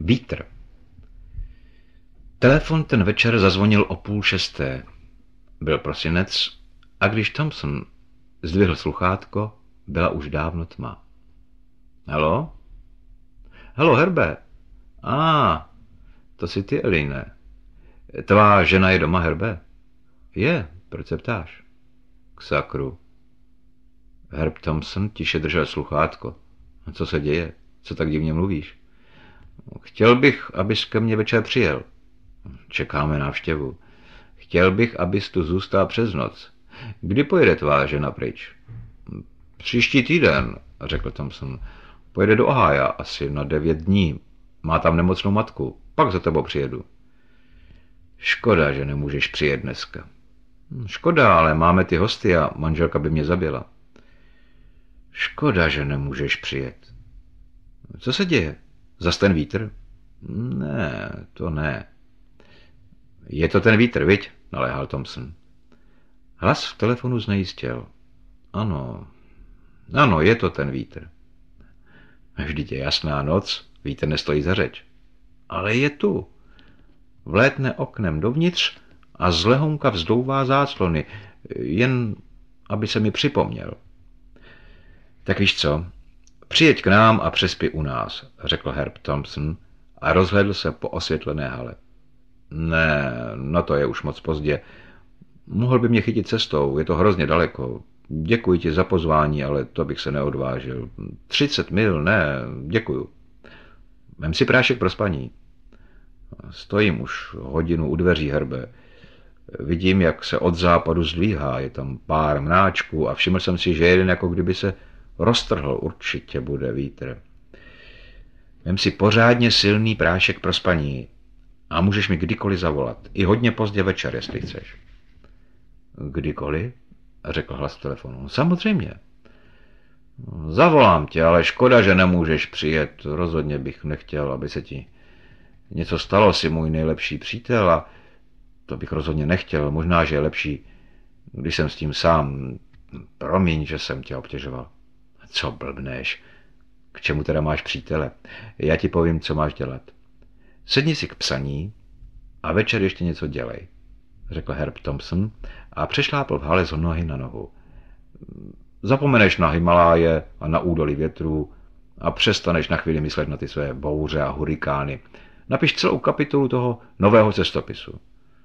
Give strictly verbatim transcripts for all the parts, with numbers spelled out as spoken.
Vítr. Telefon ten večer zazvonil o půl šesté. Byl prosinec a když Thompson zdvihl sluchátko, byla už dávno tma. Halo? Halo, Herbe. A, ah, to jsi ty, Eline. Tvá žena je doma, Herbe? Je, proč se ptáš? K sakru. Herb Thompson tiše držel sluchátko. Co se děje? Co tak divně mluvíš? Chtěl bych, abys ke mně večer přijel. Čekáme návštěvu. Chtěl bych, abys tu zůstal přes noc. Kdy pojede tvá žena pryč? Příští týden, řekl Thompson. Pojede do Ohája asi na devět dní. Má tam nemocnou matku. Pak za tebou přijedu. Škoda, že nemůžeš přijet dneska. Škoda, ale máme ty hosty a manželka by mě zabila. Škoda, že nemůžeš přijet. Co se děje? Zas ten vítr? Ne, to ne. Je to ten vítr, viď? Naléhal Thompson. Hlas v telefonu znejistěl. Ano, ano, je to ten vítr. Vždyť je jasná noc, vítr nestojí za řeč. Ale je tu. Vlétne oknem dovnitř a z lehonka vzdouvá záclony, jen aby se mi připomněl. Tak víš co, přijeď k nám a přespí u nás, řekl Herb Thompson a rozhlédl se po osvětlené hale. Ne, no to je už moc pozdě. Mohl by mě chytit cestou, je to hrozně daleko. Děkuji ti za pozvání, ale to bych se neodvážil. Třicet mil, ne, děkuju. Vem si prášek pro spaní. Stojím už hodinu u dveří, Herbe. Vidím, jak se od západu zdvíhá, je tam pár mráčků a všiml jsem si, že jeden jako kdyby se roztrhl, určitě bude vítr. Vem si pořádně silný prášek pro spaní a můžeš mi kdykoliv zavolat. I hodně pozdě večer, jestli chceš. Kdykoliv? Řekl hlas telefonu. Samozřejmě. Zavolám tě, ale škoda, že nemůžeš přijet. Rozhodně bych nechtěl, aby se ti něco stalo, si můj nejlepší přítel a to bych rozhodně nechtěl. Možná, že je lepší, když jsem s tím sám. Promiň, že jsem tě obtěžoval. Co blbneš? K čemu teda máš přítele? Já ti povím, co máš dělat. Sedni si k psaní a večer ještě něco dělej, řekl Herb Thompson a přešlápl v hale z nohy na nohu. Zapomeneš na Himaláje a na údolí větrů a přestaneš na chvíli myslet na ty své bouře a hurikány. Napiš celou kapitolu toho nového cestopisu.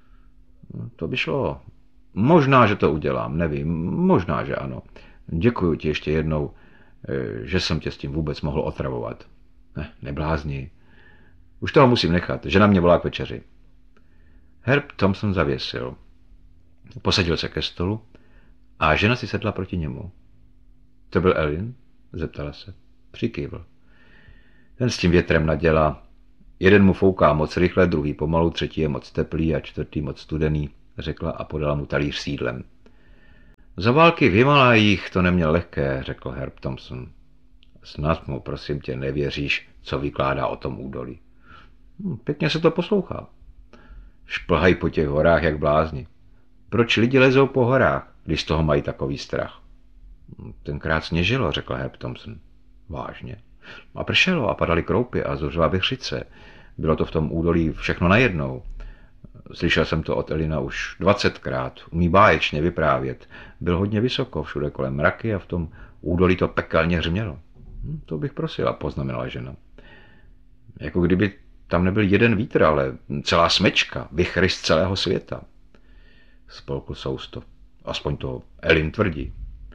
To by šlo. Možná, že to udělám, nevím, možná, že ano. Děkuju ti ještě jednou, že jsem tě s tím vůbec mohl otravovat. Ne, neblázni. Už toho musím nechat, žena mě volá k večeři. Herb Thompson zavěsil. Posadil se ke stolu a žena si sedla proti němu. To byl Elin? Zeptala se. Přikývl. Ten s tím větrem nadělá. Jeden mu fouká moc rychle, druhý pomalu, třetí je moc teplý a čtvrtý moc studený, řekla a podala mu talíř s jídlem. Za války v Himalajích to neměl lehké, řekl Herb Thompson. Snad mu, prosím tě, nevěříš, co vykládá o tom údolí. Hm, pěkně se to poslouchá. Šplhají po těch horách jak blázni. Proč lidi lezou po horách, když z toho mají takový strach? Tenkrát sněžilo, řekl Herb Thompson. Vážně. A pršelo a padaly kroupy a zuřila vichřice. Bylo to v tom údolí všechno najednou. Slyšel jsem to od Elina už dvacetkrát. Umí báječně vyprávět. Byl hodně vysoko, všude kolem mraky a v tom údolí to pekelně hřmělo. Hm, to bych prosila, poznamenala žena. Jako kdyby tam nebyl jeden vítr, ale celá smečka, vichry z celého světa. Spolkl sousto. Aspoň to Elin tvrdí.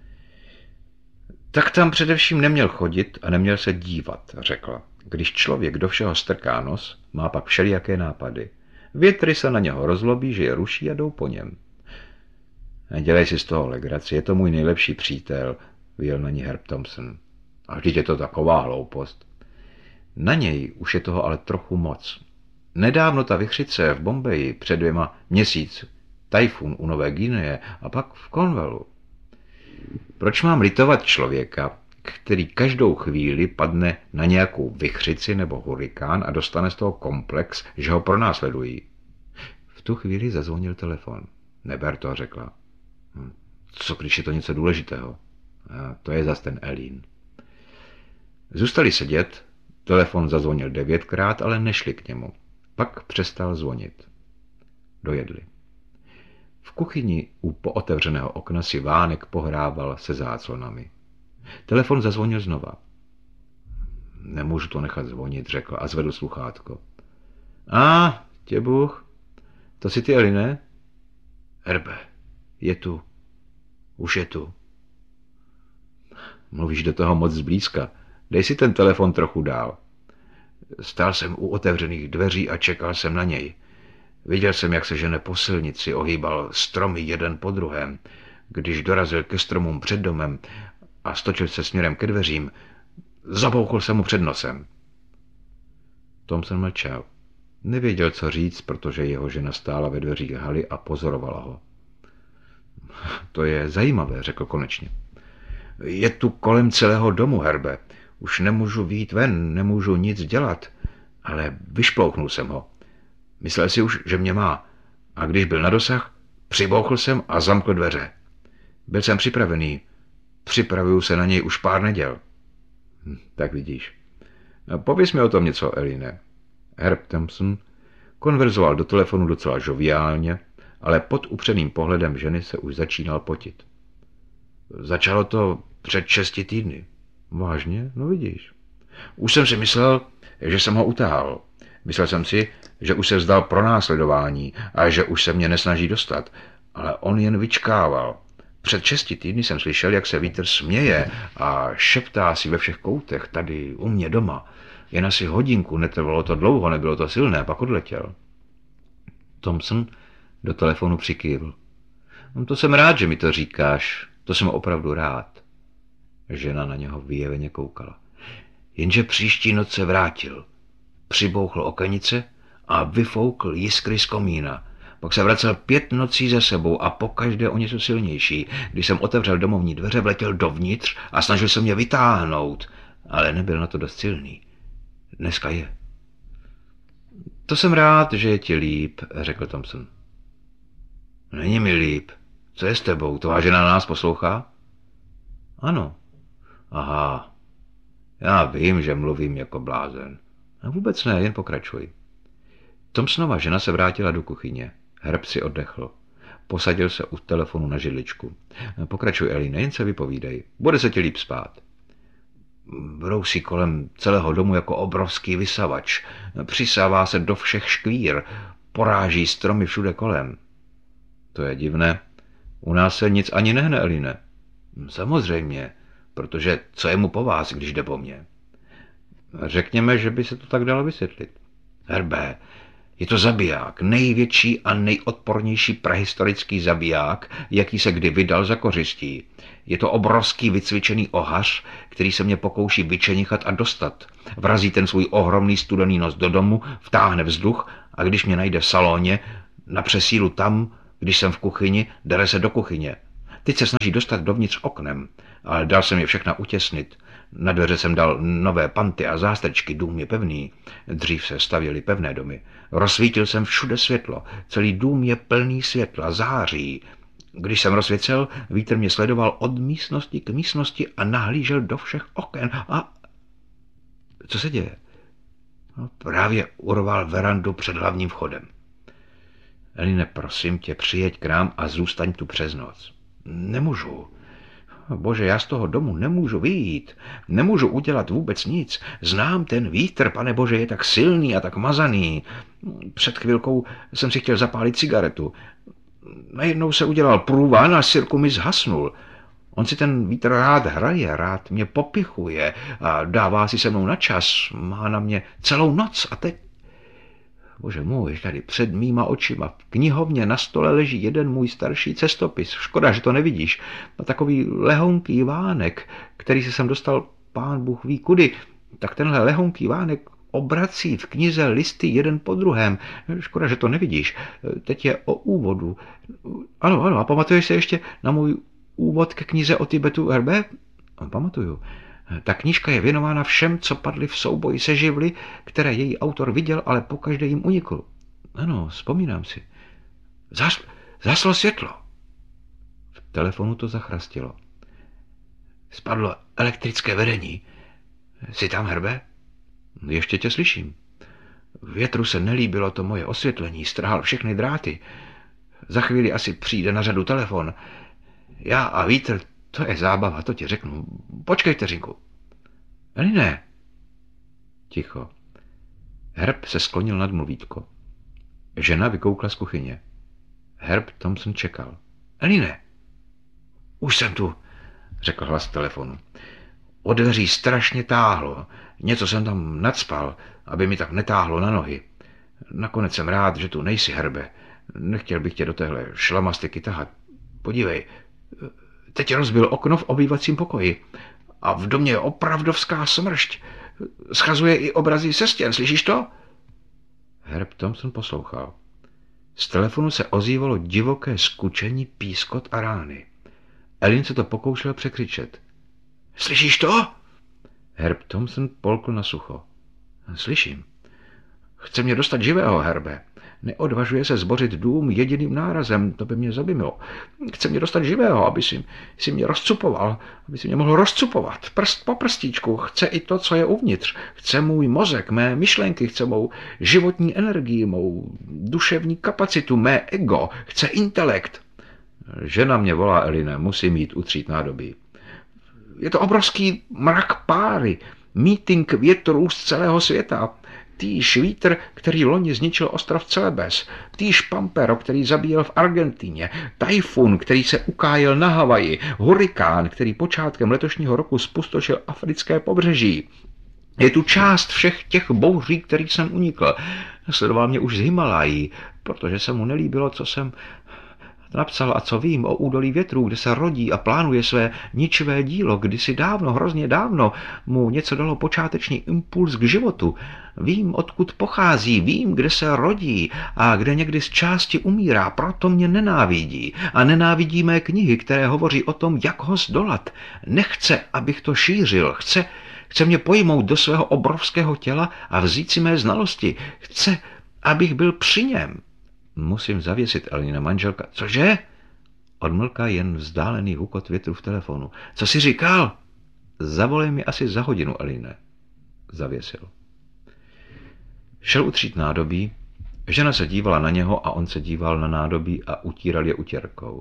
Tak tam především neměl chodit a neměl se dívat, řekla. Když člověk do všeho strká nos, má pak všelijaké nápady. Větry se na něho rozlobí, že je ruší a jdou po něm. Nedělej si z toho legraci, je to můj nejlepší přítel, vyjel na ní Herb Thompson. A vždyť je to taková hloupost. Na něj už je toho ale trochu moc. Nedávno ta vichřice v Bombeji před dvěma měsíci, tajfun u Nové Guineje a pak v Cornwallu. Proč mám litovat člověka, který každou chvíli padne na nějakou vichřici nebo hurikán a dostane z toho komplex, že ho pronásledují? V tu chvíli zazvonil telefon. Neber to, řekla. Co když je to něco důležitého? A to je zas ten Elin. Zůstali sedět Telefon zazvonil devětkrát, ale nešli k němu. Pak přestal zvonit. Dojedli. V kuchyni u pootevřeného okna si Vánek pohrával se záclonami. Telefon zazvonil znova. Nemůžu to nechat zvonit, řekl a zvedl sluchátko. A, tě Bůh, to jsi ty, Eli, ne? Herbe, je tu. Už je tu. Mluvíš do toho moc zblízka. Dej si ten telefon trochu dál. Stál jsem u otevřených dveří a čekal jsem na něj. Viděl jsem, jak se žene po silnici, ohýbal stromy jeden po druhém. Když dorazil ke stromům před domem a stočil se směrem ke dveřím, zabouchl jsem mu před nosem. Thomson mlčel. Nevěděl, co říct, protože jeho žena stála ve dveřích haly a pozorovala ho. To je zajímavé, řekl konečně. Je tu kolem celého domu, Herbe. Už nemůžu vyjít ven, nemůžu nic dělat. Ale vyšplouchnul jsem ho. Myslel si už, že mě má. A když byl na dosah, přibouchl jsem a zamkl dveře. Byl jsem připravený. Připravuju se na něj už pár neděl. Hm, tak vidíš. Pověz mi o tom něco, Eline. Herb Thompson konverzoval do telefonu docela žoviálně, ale pod upřeným pohledem ženy se už začínal potit. Začalo to před šesti týdny. Vážně? No vidíš. Už jsem si myslel, že jsem ho utáhl. Myslel jsem si, že už se vzdal pronásledování a že už se mě nesnaží dostat, ale on jen vyčkával. Před šesti týdny jsem slyšel, jak se vítr směje a šeptá si ve všech koutech tady u mě doma. Jen asi hodinku, netrvalo to dlouho, nebylo to silné, pak odletěl. Thomson do telefonu přikývl. No, to jsem rád, že mi to říkáš, to jsem opravdu rád. Žena na něho vyjeveně koukala. Jenže příští noc se vrátil. Přibouchl okenice a vyfoukl jiskry z komína. Pak se vracel pět nocí za sebou a pokaždé o něco silnější. Když jsem otevřel domovní dveře, vletěl dovnitř a snažil se mě vytáhnout, ale nebyl na to dost silný. Dneska je. To jsem rád, že je ti líp, řekl Thomson. Není mi líp. Co je s tebou? Tvá žena nás poslouchá? Ano. Aha. Já vím, že mluvím jako blázen. A vůbec ne, jen pokračuj. Thomsonova žena se vrátila do kuchyně. Herb si oddechl. Posadil se u telefonu na židličku. Pokračuj, Eli, nejen se vypovídej. Bude se ti líp spát. Brousí kolem celého domu jako obrovský vysavač. Přisává se do všech škvír. Poráží stromy všude kolem. To je divné. U nás se nic ani nehne, Eline. Samozřejmě, protože co je mu po vás, když jde po mně? Řekněme, že by se to tak dalo vysvětlit. Herbe, je to zabiják, největší a nejodpornější prehistorický zabiják, jaký se kdy vydal za kořistí. Je to obrovský vycvičený ohař, který se mě pokouší vyčenichat a dostat. Vrazí ten svůj ohromný studený nos do domu, vtáhne vzduch a když mě najde v salóně, na přesílu tam, když jsem v kuchyni, dere se do kuchyně. Teď se snaží dostat dovnitř oknem, ale dal jsem je všechna utěsnit. Na dveře jsem dal nové panty a zástrčky, dům je pevný. Dřív se stavěly pevné domy. Rozsvítil jsem všude světlo. Celý dům je plný světla, září. Když jsem rozsvěcel, vítr mě sledoval od místnosti k místnosti a nahlížel do všech oken. A co se děje? No, právě urval verandu před hlavním vchodem. Eline, prosím tě, přijeď k nám a zůstaň tu přes noc. Nemůžu. Bože, já z toho domu nemůžu vyjít. Nemůžu udělat vůbec nic. Znám ten vítr, pane Bože, je tak silný a tak mazaný. Před chvilkou jsem si chtěl zapálit cigaretu. Najednou se udělal průvan a sirku mi zhasnul. On si ten vítr rád hraje, rád mě popichuje a dává si se mnou na čas. Má na mě celou noc a teď... Bože můj, tady před mýma očima v knihovně na stole leží jeden můj starší cestopis. Škoda, že to nevidíš. Na takový lehonký vánek, který se sem dostal pán Bůh ví kudy. Tak tenhle lehonký vánek obrací v knize listy jeden po druhém. Škoda, že to nevidíš. Teď je o úvodu. Ano, ano, a pamatuješ se ještě na můj úvod ke knize o Tibetu, Herbe? Pamatuju. Ta knížka je věnována všem, co padli v souboji se živly, které její autor viděl, ale pokaždé jim unikl. Ano, vzpomínám si. Zas, zaslo světlo. V telefonu to zachrastilo. Spadlo elektrické vedení. Jsi tam, Herbe? Ještě tě slyším. Větru se nelíbilo to moje osvětlení, strhal všechny dráty. Za chvíli asi přijde na řadu telefon. Já a vítr, to je zábava, to ti řeknu. Počkej vteřinku. Eline. Ticho. Herb se sklonil nad mluvítko. Žena vykoukla z kuchyně. Herb Thompson čekal. Eline. Už jsem tu, řekl hlas telefonu. Od dveří strašně táhlo. Něco jsem tam nacpal, aby mi tak netáhlo na nohy. Nakonec jsem rád, že tu nejsi, Herbe. Nechtěl bych tě do téhle šlamastiky tahat. Podívej, teď rozbil okno v obývacím pokoji. A v domě je opravdovská smršť. Schazuje i obrazy se stěn, slyšíš to? Herb Thompson poslouchal. Z telefonu se ozývalo divoké skučení, pískot a rány. Elin se to pokoušel překřičet. Slyšíš to? Herb Thompson polkl na sucho. Slyším. Chce mě dostat živého, Herbe. Neodvažuje se zbořit dům jediným nárazem, to by mě zabilo. Chce mě dostat živého, aby si, si mě rozcupoval, aby si mě mohl rozcupovat. Prst po prstíčku, chce i to, co je uvnitř. Chce můj mozek, mé myšlenky, chce mou životní energii, mou duševní kapacitu, mé ego, chce intelekt. Žena mě volá, Eline, musím jít utřít nádobí. Je to obrovský mrak páry, meeting větrů z celého světa. Týž vítr, který loni zničil ostrov Celebes, týž pampero, který zabíjel v Argentíně, tajfun, který se ukájel na Havaji, hurikán, který počátkem letošního roku spustošil africké pobřeží. Je tu část všech těch bouří, který jsem unikl. Sledoval mě už z Himalají, protože se mu nelíbilo, co jsem napsal a co vím o údolí větrů, kde se rodí a plánuje své ničivé dílo. Kdysi dávno, hrozně dávno, mu něco dalo počáteční impuls k životu. Vím, odkud pochází, vím, kde se rodí a kde někdy z části umírá, proto mě nenávidí. A nenávidí mé knihy, které hovoří o tom, jak ho zdolat. Nechce, abych to šířil, chce, chce mě pojmout do svého obrovského těla a vzít si mé znalosti. Chce, abych byl při něm. Musím zavěsit, Elina manželka. Cože? Odmlká jen vzdálený hukot větru v telefonu. Co jsi říkal? Zavolej mi asi za hodinu, Eline. Zavěsil. Šel utřít nádobí. Žena se dívala na něho a on se díval na nádobí a utíral je utěrkou.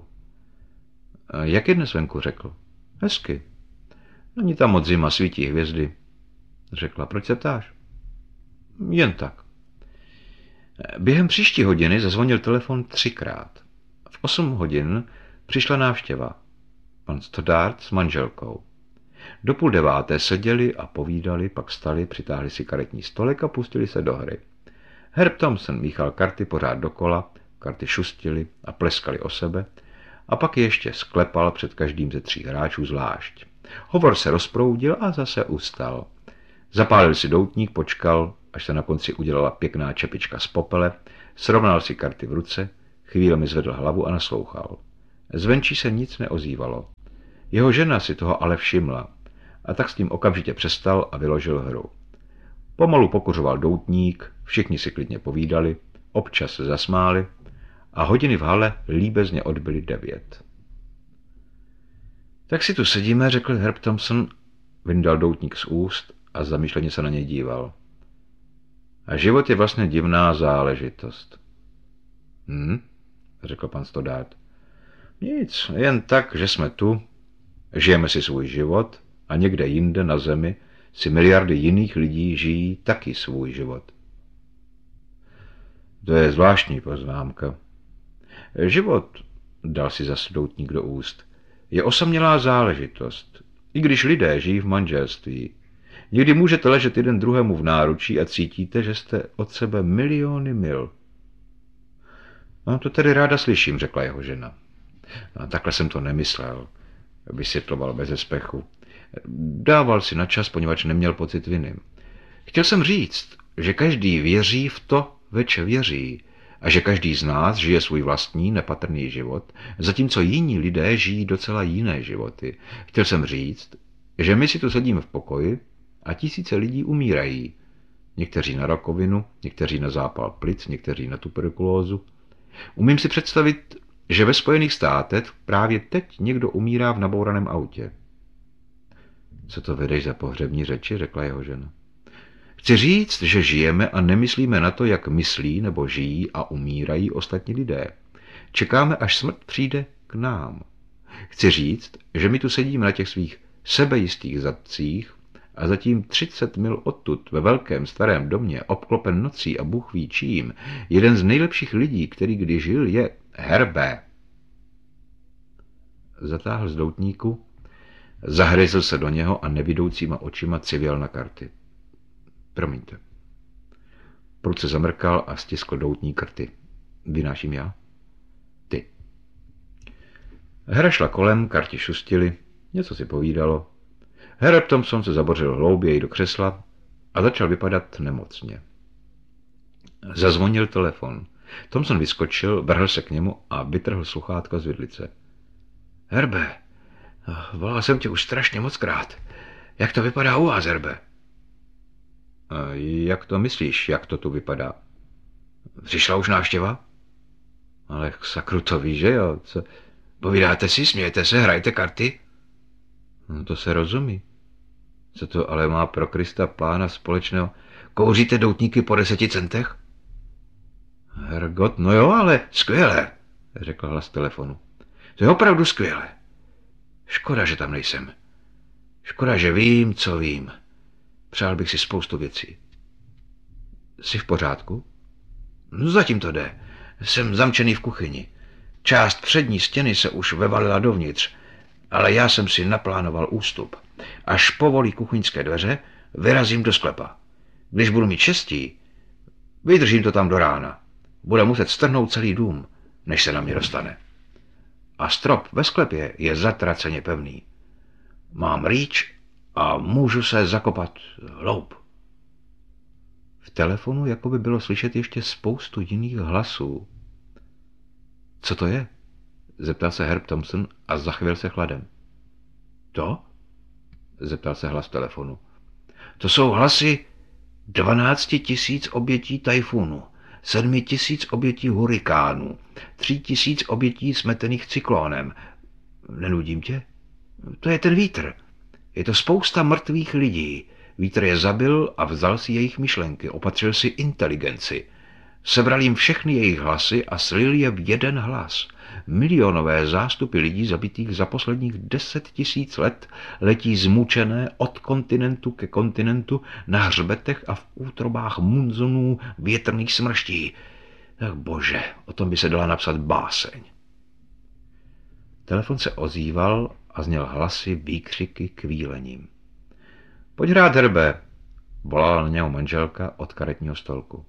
Jak je dnes venku, řekl. Hezky. Není tam moc zima, svítí hvězdy. Řekla, proč se ptáš? Jen tak. Během příští hodiny zazvonil telefon třikrát. V osm hodin přišla návštěva. Pan Stoddard s manželkou. Do půl deváté seděli a povídali, pak stali, přitáhli si karetní stolek a pustili se do hry. Herb Thompson míchal karty pořád dokola, karty šustily a pleskali o sebe a pak ještě sklepal před každým ze tří hráčů zvlášť. Hovor se rozproudil a zase ustal. Zapálil si doutník, počkal, až se na konci udělala pěkná čepička z popele, srovnal si karty v ruce, chvílemi zvedl hlavu a naslouchal. Zvenčí se nic neozývalo. Jeho žena si toho ale všimla a tak s tím okamžitě přestal a vyložil hru. Pomalu pokuřoval doutník, všichni si klidně povídali, občas se zasmáli a hodiny v hale líbezně odbyly devět. Tak si tu sedíme, řekl Herb Thompson, vyndal doutník z úst a zamýšleně se na něj díval. A život je vlastně divná záležitost. Hm, řekl pan Stoddard. Nic, jen tak, že jsme tu, žijeme si svůj život a někde jinde na zemi si miliardy jiných lidí žijí taky svůj život. To je zvláštní poznámka. Život, dal si zase doutník do úst, je osamělá záležitost, i když lidé žijí v manželství. Někdy můžete ležet jeden druhému v náručí a cítíte, že jste od sebe miliony mil. No to tedy ráda slyším, řekla jeho žena. No, takhle jsem to nemyslel, vysvětloval bez espechu. Dával si na čas, poněvadž neměl pocit viny. Chtěl jsem říct, že každý věří v to, več věří, a že každý z nás žije svůj vlastní nepatrný život, zatímco jiní lidé žijí docela jiné životy. Chtěl jsem říct, že my si tu sedíme v pokoji a tisíce lidí umírají. Někteří na rakovinu, někteří na zápal plic, někteří na tuberkulózu. Umím si představit, že ve Spojených státech právě teď někdo umírá v nabouraném autě. Co to vedeš za pohřební řeči, řekla jeho žena. Chci říct, že žijeme a nemyslíme na to, jak myslí nebo žijí a umírají ostatní lidé. Čekáme, až smrt přijde k nám. Chci říct, že my tu sedíme na těch svých sebejistých zadcích a zatím třicet mil odtud ve velkém starém domě, obklopen nocí a Bůh ví čím, jeden z nejlepších lidí, který kdy žil, je Herbé. Zatáhl z doutníku, zahryzl se do něho a nevidoucíma očima civěl na karty. Promiňte. Prudce zamrkal a stiskl doutník karty. Vynáším já? Ty. Hra šla kolem, karty šustily, něco si povídalo. Herb Thompson se zabořil hlouběji do křesla a začal vypadat nemocně. Zazvonil telefon. Thompson vyskočil, vrhl se k němu a vytrhl sluchátka z vidlice. Herbe, volal jsem tě už strašně moc krát. Jak to vypadá u vás, Herbe? Jak to myslíš, jak to tu vypadá? Přišla už návštěva? Ale sakru to víš, že jo? Co? Povídáte si, smějete se, hrajete karty? No to se rozumí. Co to ale má pro Krista pána společného? Kouříte doutníky po deseti centech? Hergot, no jo, ale skvěle, řekl hlas telefonu. To je opravdu skvěle. Škoda, že tam nejsem. Škoda, že vím, co vím. Přál bych si spoustu věcí. Jsi v pořádku? No zatím to jde. Jsem zamčený v kuchyni. Část přední stěny se už vevalila dovnitř, ale já jsem si naplánoval ústup. Až povolí kuchyňské dveře, vyrazím do sklepa. Když budu mít štěstí, vydržím to tam do rána. Bude muset strhnout celý dům, než se na mě dostane. A strop ve sklepě je zatraceně pevný. Mám rýč a můžu se zakopat hloub. V telefonu jako by bylo slyšet ještě spoustu jiných hlasů. Co to je? Zeptal se Herb Thompson a zachvěl se chladem. To? Zeptal se hlas telefonu. To jsou hlasy dvanácti tisíc obětí tajfunu, sedmi tisíc obětí hurikánů, tří tisíc obětí smetených cyklónem. Nenudím tě? To je ten vítr. Je to spousta mrtvých lidí. Vítr je zabil a vzal si jejich myšlenky, opatřil si inteligenci. Sebral jim všechny jejich hlasy a slil je v jeden hlas. Milionové zástupy lidí zabitých za posledních deset tisíc let letí zmučené od kontinentu ke kontinentu na hřbetech a v útrobách munzonů větrných smrští. Ach bože, o tom by se dala napsat báseň. Telefon se ozýval a zněl hlasy, výkřiky, kvílením. Pojď hrát, Herbe, volala na něho manželka od karetního stolku.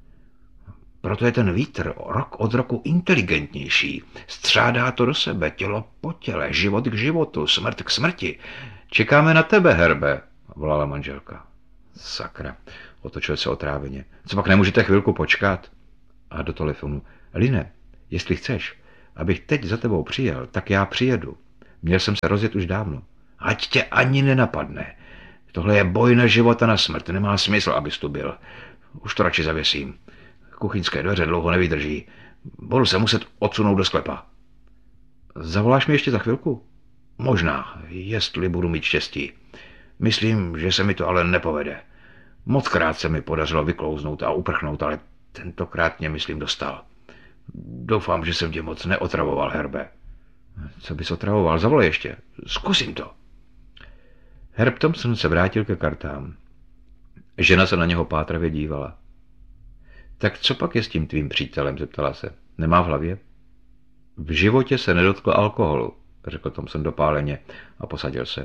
Proto je ten vítr rok od roku inteligentnější. Střádá to do sebe, tělo po těle, život k životu, smrt k smrti. Čekáme na tebe, Herbe, volala manželka. Sakra, otočil se otráveně. Co pak nemůžete chvilku počkat? A do telefonu. Line, jestli chceš, abych teď za tebou přijel, tak já přijedu. Měl jsem se rozjet už dávno. Ať tě ani nenapadne. Tohle je boj na život a na smrt. Nemá smysl, abys tu byl. Už to radši zavěsím. Kuchyňské dveře dlouho nevydrží. Budu se muset odsunout do sklepa. Zavoláš mi ještě za chvilku? Možná, jestli budu mít štěstí. Myslím, že se mi to ale nepovede. Mockrát se mi podařilo vyklouznout a uprchnout, ale tentokrát mě, myslím, dostal. Doufám, že jsem tě moc neotravoval, Herbe. Co bys otravoval? Zavolej ještě. Zkusím to. Herb Thompson se vrátil ke kartám. Žena se na něho pátravě dívala. Tak co pak je s tím tvým přítelem, zeptala se. Nemá v hlavě? V životě se nedotkl alkoholu, řekl Thompson dopáleně a posadil se.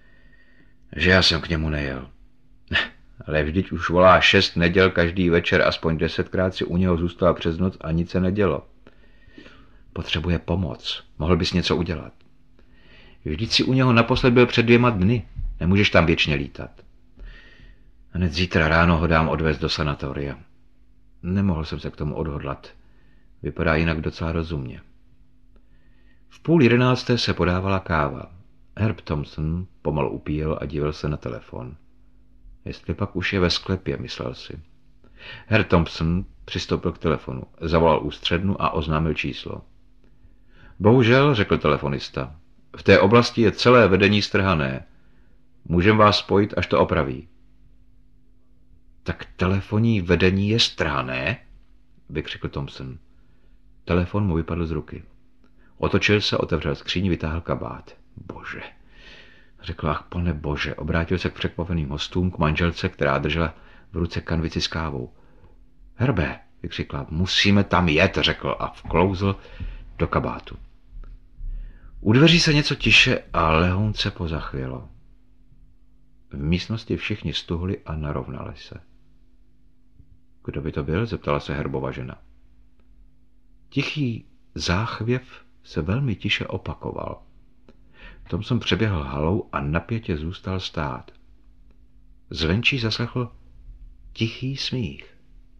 Že já jsem k němu nejel. Ale vždyť už volá šest neděl každý večer, aspoň desetkrát si u něho zůstala přes noc a nic se nedělo. Potřebuje pomoc. Mohl bys něco udělat. Vždyť si u něho naposled byl před dvěma dny. Nemůžeš tam věčně lítat. Hned zítra ráno ho dám odvést do sanatoria. Nemohl jsem se k tomu odhodlat. Vypadá jinak docela rozumně. V půl jedenácté se podávala káva. Herb Thompson pomalu upíjel a díval se na telefon. Jestli pak už je ve sklepě, myslel si. Herb Thompson přistoupil k telefonu, zavolal ústřednu a oznámil číslo. Bohužel, řekl telefonista, v té oblasti je celé vedení strhané. Můžem vás spojit, až to opraví. Tak telefonní vedení je stranné, vykřikl Thompson. Telefon mu vypadl z ruky. Otočil se, otevřel skříň, vytáhl kabát. Bože, řekl, ach pane bože, obrátil se k překvapeným hostům, k manželce, která držela v ruce kanvici s kávou. Herbe, vykřikla, musíme tam jet, řekl a vklouzl do kabátu. U dveří se něco tiše a lehonce pozachvělo. V místnosti všichni stuhli a narovnali se. Kdo by to byl? Zeptala se Herbova žena. Tichý záchvěv se velmi tiše opakoval. Thompson přeběhl halou a napětě zůstal stát. Zvenčí zaslechl tichý smích.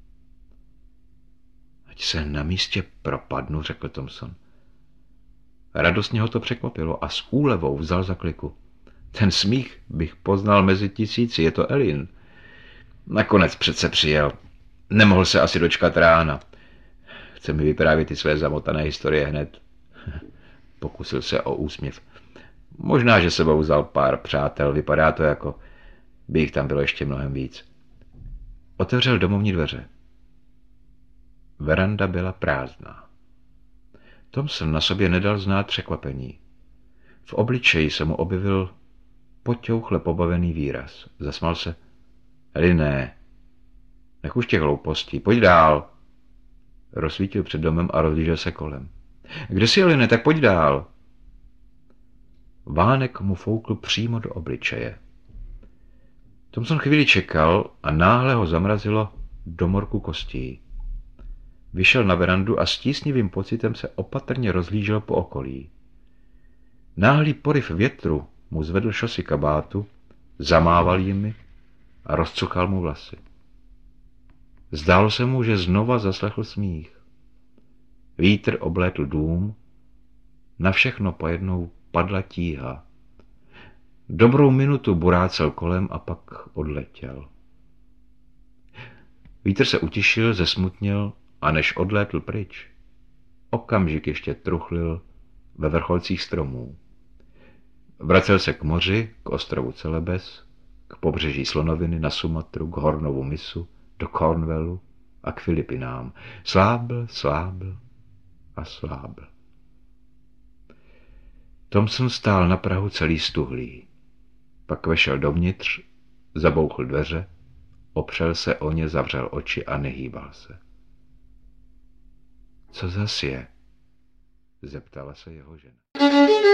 Ať se na místě propadnu, řekl Thompson. Radostně ho to překvapilo a s úlevou vzal za kliku. Ten smích bych poznal mezi tisíci, je to Elin. Nakonec přece přijel. Nemohl se asi dočkat rána. Chce mi vyprávět ty své zamotané historie hned. Pokusil se o úsměv. Možná, že sebou vzal pár přátel, vypadá to jako by jich tam bylo ještě mnohem víc. Otevřel domovní dveře. Veranda byla prázdná. Thompson na sobě nedal znát překvapení. V obličeji se mu objevil poťouchle pobavený výraz. Zasmál se. Eliné, nech už těch hloupostí, pojď dál. Rozsvítil před domem a rozlížel se kolem. Kde jsi, Eliné, tak pojď dál. Vánek mu foukl přímo do obličeje. Thompson chvíli čekal a náhle ho zamrazilo do morku kostí. Vyšel na verandu a s tísnivým pocitem se opatrně rozhlížel po okolí. Náhlý poryv větru mu zvedl šosy kabátu, zamával jimi a rozcuchal mu vlasy. Zdálo se mu, že znova zaslechl smích. Vítr oblétl dům, na všechno pojednou padla tíha. Dobrou minutu burácel kolem a pak odletěl. Vítr se utišil, zesmutnil a než odlétl pryč, okamžik ještě truchlil ve vrcholcích stromů. Vracel se k moři, k ostrovu Celebes, k pobřeží Slonoviny, na Sumatru, k Hornovu mysu, do Cornwallu a k Filipinám. Slábl, slábl a slábl. Thompson stál na prahu celý stuhlý. Pak vešel dovnitř, zabouchl dveře, opřel se o ně, zavřel oči a nehýbal se. Co zas je? Zeptala se jeho žena.